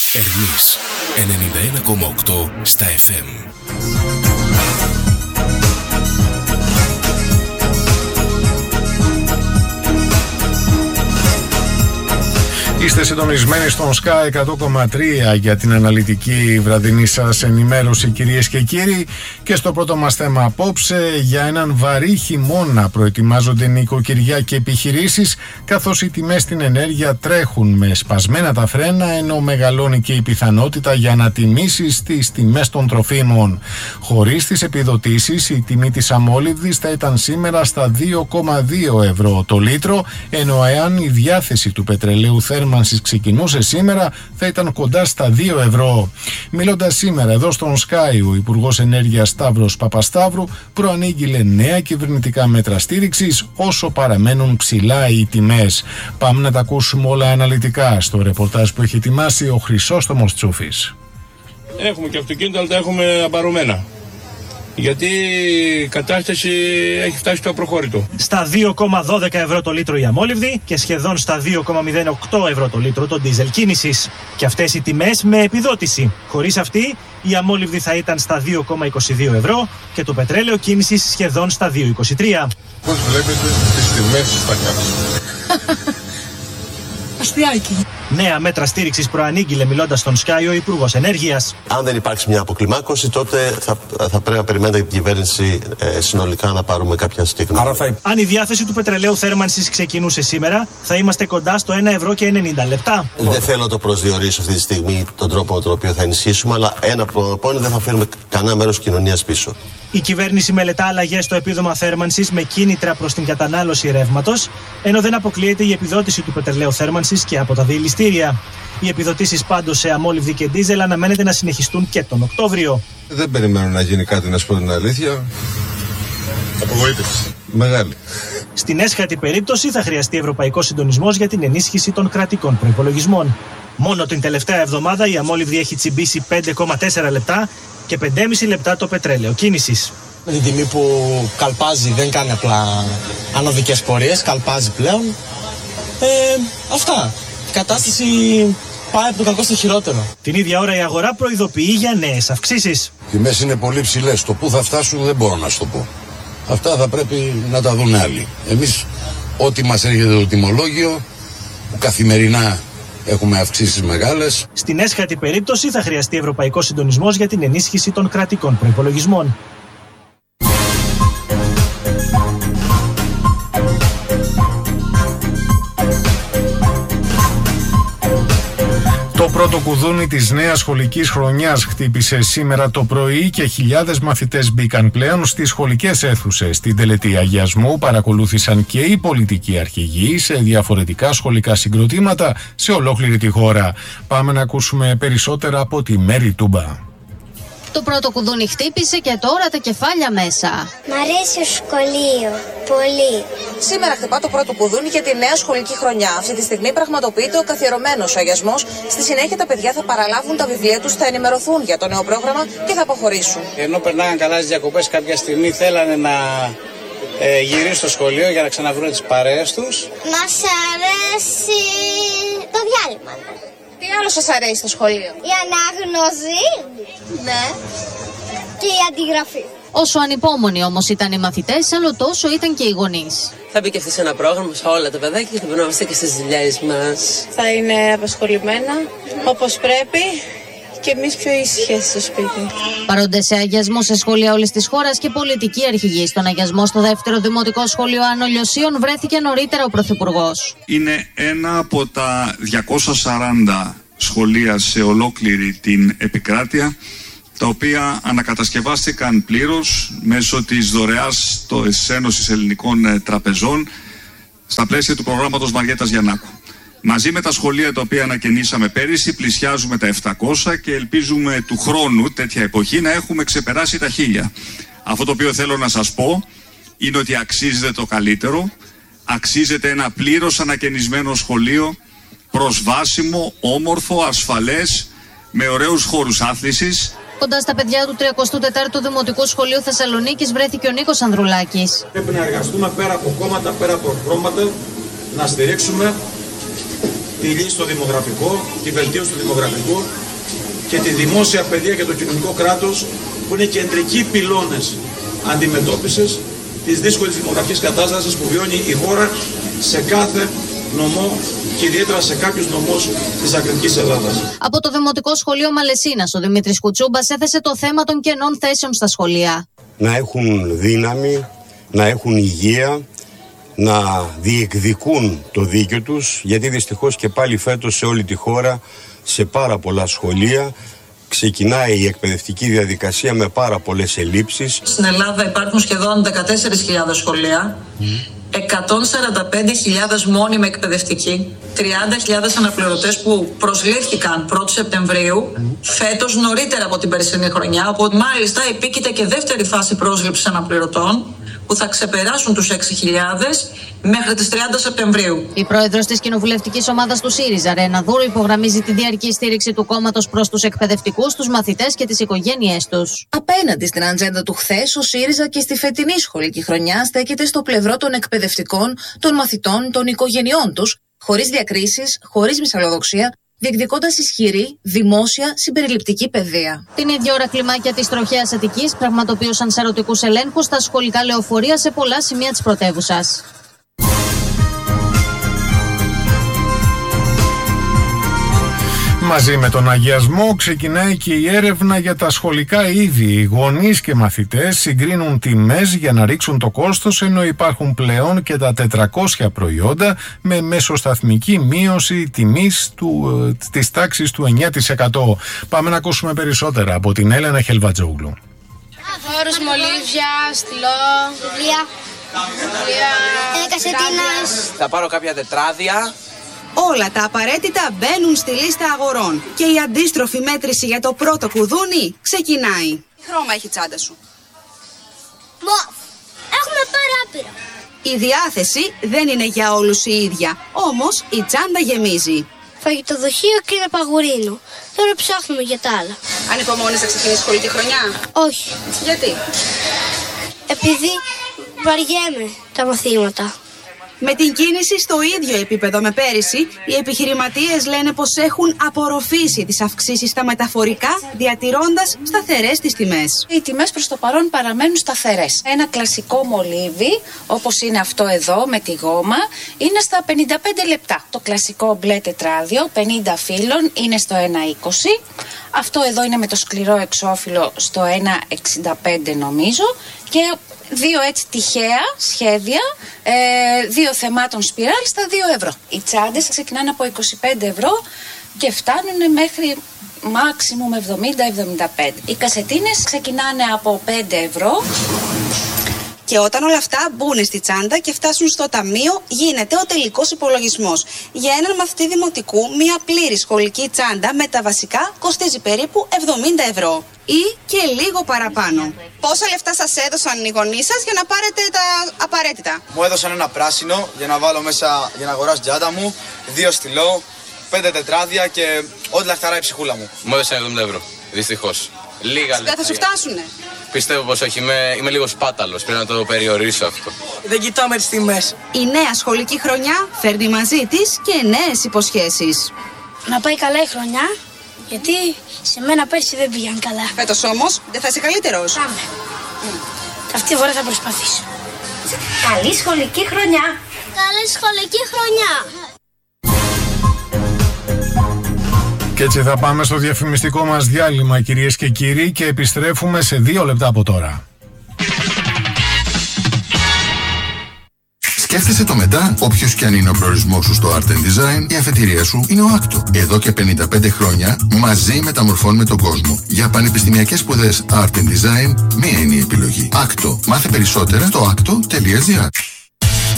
Ερμής 91,8 στα FM. Είστε συντονισμένοι στον Sky 100,3 για την αναλυτική βραδινή σας ενημέρωση, κυρίες και κύριοι. Και στο πρώτο μας θέμα απόψε, για έναν βαρύ χειμώνα προετοιμάζονται νοικοκυριά και επιχειρήσεις, καθώς οι τιμές στην ενέργεια τρέχουν με σπασμένα τα φρένα, ενώ μεγαλώνει και η πιθανότητα για ανατιμήσεις στις τιμές των τροφίμων. Χωρίς τις επιδοτήσεις, η τιμή της αμόλυβδης θα ήταν σήμερα στα 2,2 ευρώ το λίτρο, ενώ εάν η διάθεση του πετρελαίου θέρμανσης ξεκινούσε σήμερα, θα ήταν κοντά στα 2 ευρώ. Μιλώντας σήμερα εδώ στον Sky, ο Υπουργός Ενέργειας Σταύρος Παπασταύρου προανήγγειλε νέα κυβερνητικά μέτρα στήριξης όσο παραμένουν ψηλά οι τιμές. Πάμε να τα ακούσουμε όλα αναλυτικά στο ρεπορτάζ που έχει ετοιμάσει ο Χρυσόστομος Τσούφης. Έχουμε και αυτοκίνητα, αλλά τα έχουμε απαρρωμένα. Γιατί η κατάσταση έχει φτάσει στο απροχώρητο. Στα 2,12 ευρώ το λίτρο η αμόλυβδη και σχεδόν στα 2,08 ευρώ το λίτρο το ντίζελ κίνησης. Και αυτές οι τιμές με επιδότηση. Χωρίς αυτή, η αμόλυβδη θα ήταν στα 2,22 ευρώ και το πετρέλαιο κίνησης σχεδόν στα 2,23. Πώς βλέπετε τις τιμές στα κάτω? Αστιάκι. Νέα μέτρα στήριξης προανήγγειλε μιλώντας στον Sky ο Υπουργός Ενέργειας. Αν δεν υπάρξει μια αποκλιμάκωση, τότε θα πρέπει να περιμένετε την κυβέρνηση συνολικά να πάρουμε κάποια συγκεκριμένα. Αν η διάθεση του πετρελαίου θέρμανσης ξεκινούσε σήμερα, θα είμαστε κοντά στο 1 ευρώ και 90 λεπτά. Δεν θέλω να το προσδιορίσω αυτή τη στιγμή τον τρόπο με τον οποίο θα ενισχύσουμε, αλλά ένα πρώτο είναι δεν θα φέρουμε κανένα μέρος κοινωνίας πίσω. Η κυβέρνηση μελετά αλλαγές στο επίδομα θέρμανσης με κίνητρα προς την κατανάλωση ρεύματος, ενώ δεν αποκλείεται η επιδότηση του πετρελαίου θέρμανσης και από τα διελιστήρια. Οι επιδοτήσεις πάντως σε αμόλυβδη και ντίζελ αναμένεται να συνεχιστούν και τον Οκτώβριο. Δεν περιμένω να γίνει κάτι, να σου πω την αλήθεια. Απογοήτευση μεγάλη. Στην έσχατη περίπτωση θα χρειαστεί ευρωπαϊκό συντονισμός για την ενίσχυση των κρατικών προϋπολογισμών. Μόνο την τελευταία εβδομάδα η αμόλυβδη έχει τσιμπήσει 5,4 λεπτά και 5,5 λεπτά το πετρέλαιο κίνησης. Με την τιμή που καλπάζει, δεν κάνει απλά ανωδικές πορείες, καλπάζει πλέον. Αυτά. Η κατάσταση πάει από το κακό στο χειρότερο. Την ίδια ώρα η αγορά προειδοποιεί για νέες αυξήσεις. Οι τιμές είναι πολύ ψηλές. Το πού θα φτάσουν δεν μπορώ να σου το πω. Αυτά θα πρέπει να τα δουν άλλοι. Εμείς ό,τι μας έρχεται το τιμολόγιο, που καθημερινά έχουμε αυξήσεις μεγάλες. Στην έσχατη περίπτωση θα χρειαστεί ευρωπαϊκό συντονισμός για την ενίσχυση των κρατικών προϋπολογισμών. Το πρώτο κουδούνι της νέας σχολικής χρονιάς χτύπησε σήμερα το πρωί και χιλιάδες μαθητές μπήκαν πλέον στις σχολικές αίθουσες. Στην τελετή αγιασμού παρακολούθησαν και οι πολιτικοί αρχηγοί σε διαφορετικά σχολικά συγκροτήματα σε ολόκληρη τη χώρα. Πάμε να ακούσουμε περισσότερα από τη Μέρη Τούμπα. Το πρώτο κουδούνι χτύπησε και τώρα τα κεφάλια μέσα. Μ' αρέσει το σχολείο. Πολύ. Σήμερα χτυπά το πρώτο κουδούνι για τη νέα σχολική χρονιά. Αυτή τη στιγμή πραγματοποιείται ο καθιερωμένος αγιασμός. Στη συνέχεια τα παιδιά θα παραλάβουν τα βιβλία τους, θα ενημερωθούν για το νέο πρόγραμμα και θα αποχωρήσουν. Ενώ περνάγαν καλά τις διακοπές, κάποια στιγμή θέλανε να γυρίσουν στο σχολείο για να ξαναβρούν τις παρέες τους. Μας αρέσει το διάλειμμα. Τι άλλο σας αρέσει στο σχολείο? Η ανάγνωση. Ναι. Και η αντιγραφή. Όσο ανυπόμονοι όμως ήταν οι μαθητές, άλλο τόσο ήταν και οι γονείς. Θα μπει και αυτή σε ένα πρόγραμμα σε όλα τα παιδάκια και θα περνόμαστε και στις δουλειές μας. Θα είναι απασχολημένα όπως πρέπει και εμείς πιο ήσυχες στο σπίτι. Παρόντες σε αγιασμό σε σχολεία όλης της χώρας και πολιτικοί αρχηγοί. Στον αγιασμό στο δεύτερο δημοτικό σχολείο Άνω Λιωσίων βρέθηκε νωρίτερα ο Πρωθυπουργός. Είναι ένα από τα 240 σχολεία σε ολόκληρη την επικράτεια, τα οποία ανακατασκευάστηκαν πλήρως μέσω της δωρεάς της Ένωσης Ελληνικών Τραπεζών στα πλαίσια του προγράμματος Μαριέτας Γιαννάκου. Μαζί με τα σχολεία τα οποία ανακαινήσαμε πέρυσι πλησιάζουμε τα 700 και ελπίζουμε του χρόνου, τέτοια εποχή, να έχουμε ξεπεράσει τα 1000. Αυτό το οποίο θέλω να σας πω είναι ότι αξίζεται το καλύτερο, αξίζεται ένα πλήρως ανακαινισμένο σχολείο, προσβάσιμο, όμορφο, ασφαλές, με ωραίους χώρους άθλησης. Κοντά στα παιδιά του 34ου Δημοτικού Σχολείου Θεσσαλονίκης βρέθηκε ο Νίκος Ανδρουλάκης. Πρέπει να εργαστούμε πέρα από κόμματα, πέρα από χρώματα, να στηρίξουμε τη λύση στο δημογραφικό, τη βελτίωση του δημογραφικού και τη δημόσια παιδεία και το κοινωνικό κράτος, που είναι κεντρικοί πυλώνες αντιμετώπισης της δύσκολης δημογραφικής κατάστασης που βιώνει η χώρα σε κάθε νομό και ιδιαίτερα σε κάποιους νομούς της Ακριτικής Ελλάδας. Από το Δημοτικό Σχολείο Μαλαισίνας, ο Δημήτρης Κουτσούμπας έθεσε το θέμα των κενών θέσεων στα σχολεία. Να έχουν δύναμη, να έχουν υγεία, να διεκδικούν το δίκαιο τους, γιατί δυστυχώς και πάλι φέτος σε όλη τη χώρα, σε πάρα πολλά σχολεία, ξεκινάει η εκπαιδευτική διαδικασία με πάρα πολλές ελλείψεις. Στην Ελλάδα υπάρχουν σχεδόν 14.000 σχολεία, 145.000 μόνιμοι εκπαιδευτικοί, 30.000 αναπληρωτές που προσλήφθηκαν 1η Σεπτεμβρίου, φέτος νωρίτερα από την περσινή χρονιά, όπου μάλιστα επίκειται και δεύτερη φάση πρόσληψης αναπληρωτών, που θα ξεπεράσουν τους 6.000 μέχρι τις 30 Σεπτεμβρίου. Η πρόεδρος της κοινοβουλευτικής ομάδας του ΣΥΡΙΖΑ, Ρένα Δούρου, υπογραμμίζει τη διαρκή στήριξη του κόμματος προς τους εκπαιδευτικούς, τους μαθητές και τις οικογένειές τους. Απέναντι στην ατζέντα του χθες, ο ΣΥΡΙΖΑ και στη φετινή σχολική χρονιά στέκεται στο πλευρό των εκπαιδευτικών, των μαθητών, των οικογενειών τους, χωρίς διακρίσεις, χωρίς μυσαλλοδοξία, διεκδικώντας ισχυρή, δημόσια, συμπεριληπτική παιδεία. Την ίδια ώρα, κλιμάκια της τροχαίας Αττικής πραγματοποιούσαν σαρωτικούς ελέγχους στα σχολικά λεωφορεία σε πολλά σημεία της πρωτεύουσας. Μαζί με τον αγιασμό ξεκινάει και η έρευνα για τα σχολικά είδη. Οι γονείς και μαθητές συγκρίνουν τιμές για να ρίξουν το κόστος, ενώ υπάρχουν πλέον και τα 400 προϊόντα με μεσοσταθμική μείωση τιμής της τάξης του 9%. Πάμε να ακούσουμε περισσότερα από την Έλενα Χελβατζόγλου. Φόρους, μολύβια, στυλό, βιβλία, κασετίνες. Θα πάρω κάποια τετράδια. Όλα τα απαραίτητα μπαίνουν στη λίστα αγορών και η αντίστροφη μέτρηση για το πρώτο κουδούνι ξεκινάει. Τι χρώμα έχει η τσάντα σου? Έχουμε πάρει άπειρα. Η διάθεση δεν είναι για όλους η ίδια, όμως η τσάντα γεμίζει. Φαγητοδοχείο κύριε Παγουρίνου. Τώρα ψάχνουμε για τα άλλα. Ανυπομονείς να ξεκινήσει σχολική χρονιά? Όχι. Γιατί? Επειδή βαριέμαι τα μαθήματα. Με την κίνηση στο ίδιο επίπεδο με πέρυσι, οι επιχειρηματίες λένε πως έχουν απορροφήσει τις αυξήσεις στα μεταφορικά, διατηρώντας σταθερές τις τιμές. Οι τιμές προς το παρόν παραμένουν σταθερές. Ένα κλασικό μολύβι, όπως είναι αυτό εδώ με τη γόμα, είναι στα 55 λεπτά. Το κλασικό μπλε τετράδιο, 50 φύλλων, είναι στο 1,20. Αυτό εδώ είναι με το σκληρό εξώφυλλο στο 1,65 νομίζω. Και δύο έτσι τυχαία σχέδια, δύο θεμάτων σπιράλ στα 2 ευρώ. Οι τσάντες ξεκινάνε από 25 ευρώ και φτάνουν μέχρι maximum 70-75. Οι κασετίνες ξεκινάνε από 5 ευρώ. Και όταν όλα αυτά μπουν στη τσάντα και φτάσουν στο ταμείο, γίνεται ο τελικός υπολογισμός. Για έναν μαθητή δημοτικού, μία πλήρη σχολική τσάντα με τα βασικά κοστίζει περίπου 70 ευρώ. Ή και λίγο παραπάνω. Πόσα λεφτά σας έδωσαν οι γονείς σας για να πάρετε τα απαραίτητα? Μου έδωσαν ένα πράσινο για να βάλω μέσα για να αγοράσω τσάντα μου, 2 στυλό, 5 τετράδια και ό,τι λαχταρά η ψυχούλα μου. Μου έδωσαν 70 ευρώ. Δυστυχώς. Λίγα λεφτά. Δεν θα σου φτάσουνε? Πιστεύω πως όχι, είμαι λίγο σπάταλος, πρέπει να το περιορίσω αυτό. Δεν κοιτάμε τις τιμές. Η νέα σχολική χρονιά φέρνει μαζί της και νέες υποσχέσεις. Να πάει καλά η χρονιά, γιατί σε μένα πέρσι δεν πήγαν καλά. Φέτος όμως δεν θα είσαι καλύτερος. Πάμε. Αυτή τη φορά θα προσπαθήσω. Καλή σχολική χρονιά. Καλή σχολική χρονιά. Και έτσι θα πάμε στο διαφημιστικό μας διάλειμμα, κυρίες και κύριοι, και επιστρέφουμε σε 2 λεπτά από τώρα. Σκέφτεσαι το μετά. Όποιος και αν είναι ο προορισμός σου στο Art Design, η αφετηρία σου είναι ο Άκτο. Εδώ και 55 χρόνια μαζί μεταμορφώνουμε τον κόσμο. Για πανεπιστημιακές σπουδές Art Design, μία είναι η επιλογή. Άκτο. Μάθε περισσότερα στο acto.gr.